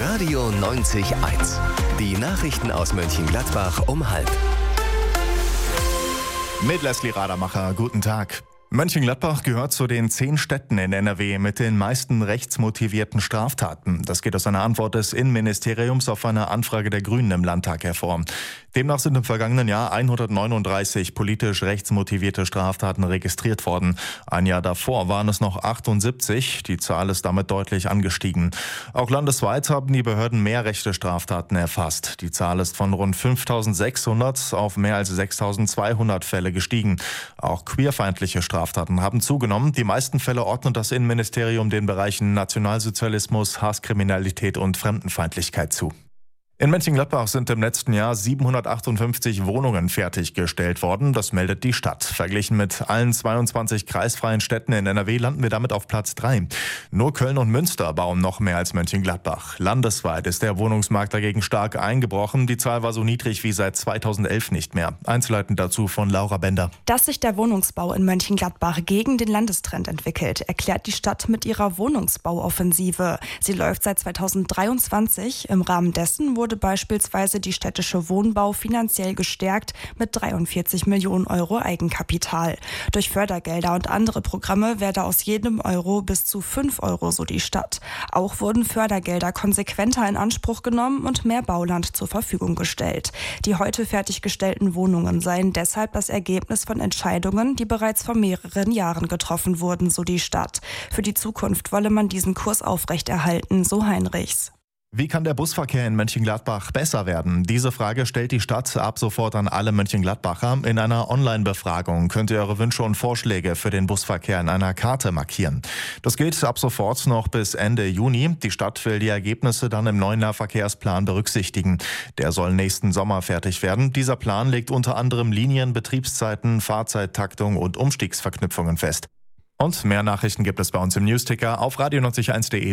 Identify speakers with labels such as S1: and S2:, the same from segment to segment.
S1: Radio 90.1. Die Nachrichten aus Mönchengladbach um 12:30.
S2: Mit Leslie Radermacher, guten Tag. Mönchengladbach gehört zu den 10 Städten in NRW mit den meisten rechtsmotivierten Straftaten. Das geht aus einer Antwort des Innenministeriums auf eine Anfrage der Grünen im Landtag hervor. Demnach sind im vergangenen Jahr 139 politisch rechtsmotivierte Straftaten registriert worden. Ein Jahr davor waren es noch 78. Die Zahl ist damit deutlich angestiegen. Auch landesweit haben die Behörden mehr rechte Straftaten erfasst. Die Zahl ist von rund 5.600 auf mehr als 6.200 Fälle gestiegen. Auch queerfeindliche Straftaten haben zugenommen. Die meisten Fälle ordnet das Innenministerium den Bereichen Nationalsozialismus, Hasskriminalität und Fremdenfeindlichkeit zu. In Mönchengladbach sind im letzten Jahr 758 Wohnungen fertiggestellt worden. Das meldet die Stadt. Verglichen mit allen 22 kreisfreien Städten in NRW landen wir damit auf Platz 3. Nur Köln und Münster bauen noch mehr als Mönchengladbach. Landesweit ist der Wohnungsmarkt dagegen stark eingebrochen. Die Zahl war so niedrig wie seit 2011 nicht mehr. Einzelheiten dazu von Laura Bender.
S3: Dass sich der Wohnungsbau in Mönchengladbach gegen den Landestrend entwickelt, erklärt die Stadt mit ihrer Wohnungsbauoffensive. Sie läuft seit 2023. Im Rahmen dessen wurde beispielsweise die städtische Wohnbau finanziell gestärkt mit 43 Millionen Euro Eigenkapital. Durch Fördergelder und andere Programme werde aus jedem Euro bis zu 5 Euro, so die Stadt. Auch wurden Fördergelder konsequenter in Anspruch genommen und mehr Bauland zur Verfügung gestellt. Die heute fertiggestellten Wohnungen seien deshalb das Ergebnis von Entscheidungen, die bereits vor mehreren Jahren getroffen wurden, so die Stadt. Für die Zukunft wolle man diesen Kurs aufrechterhalten, so Heinrichs.
S2: Wie kann der Busverkehr in Mönchengladbach besser werden? Diese Frage stellt die Stadt ab sofort an alle Mönchengladbacher. In einer Online-Befragung könnt ihr eure Wünsche und Vorschläge für den Busverkehr in einer Karte markieren. Das geht ab sofort noch bis Ende Juni. Die Stadt will die Ergebnisse dann im neuen Nahverkehrsplan berücksichtigen. Der soll nächsten Sommer fertig werden. Dieser Plan legt unter anderem Linien, Betriebszeiten, Fahrzeittaktung und Umstiegsverknüpfungen fest. Und mehr Nachrichten gibt es bei uns im Newsticker auf radio901.de.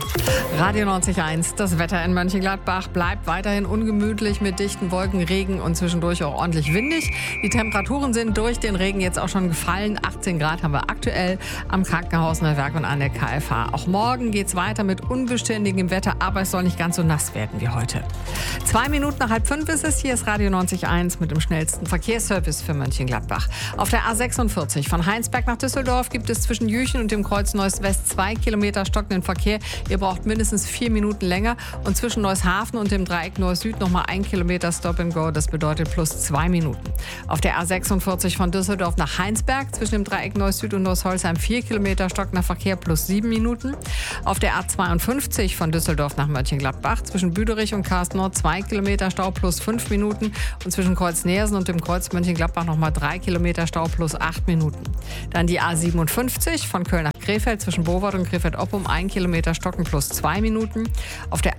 S4: Radio 90.1, das Wetter in Mönchengladbach bleibt weiterhin ungemütlich mit dichten Wolken, Regen und zwischendurch auch ordentlich windig. Die Temperaturen sind durch den Regen jetzt auch schon gefallen. 18 Grad haben wir aktuell am Krankenhaus Neuwerk und an der KFH. Auch morgen geht's weiter mit unbeständigem Wetter, aber es soll nicht ganz so nass werden wie heute. 2 Minuten nach 4:30 ist es. Hier ist Radio 90.1 mit dem schnellsten Verkehrsservice für Mönchengladbach. Auf der A46 von Heinsberg nach Düsseldorf gibt es zwischen Jüchen und dem Kreuz Neuss-West 2 Kilometer stockenden Verkehr. Ihr braucht mindestens 4 Minuten länger. Und zwischen Neushafen und dem Dreieck Neuss-Süd nochmal 1 Kilometer Stop and Go. Das bedeutet plus 2 Minuten. Auf der A46 von Düsseldorf nach Heinsberg zwischen dem Dreieck Neuss-Süd und Neuss-Holzheim 4 Kilometer stockender Verkehr plus 7 Minuten. Auf der A52 von Düsseldorf nach Mönchengladbach zwischen Büderich und Karstnord 2 Kilometer Stau plus 5 Minuten. Und zwischen Kreuz Neersen und dem Kreuz Mönchengladbach nochmal 3 Kilometer Stau plus 8 Minuten. Dann die A57 von Köln nach Krefeld zwischen Bowart und Krefeld-Oppum 1 Kilometer stocken plus 2 Minuten. Auf der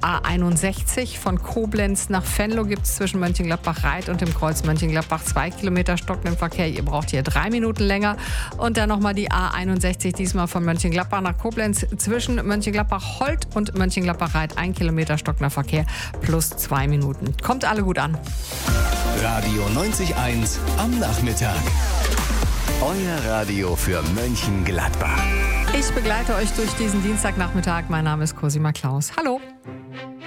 S4: A61 von Koblenz nach Venlo gibt es zwischen Mönchengladbach-Reit und dem Kreuz Mönchengladbach 2 Kilometer stockenden Verkehr. Ihr braucht hier 3 Minuten länger. Und dann nochmal die A61, diesmal von Mönchengladbach nach Koblenz zwischen Mönchengladbach-Holt und Mönchengladbach-Reit 1 Kilometer stockender Verkehr plus 2 Minuten. Kommt alle gut an.
S1: Radio 90.1 am Nachmittag. Euer Radio für Mönchengladbach.
S4: Ich begleite euch durch diesen Dienstagnachmittag. Mein Name ist Cosima Klaus. Hallo.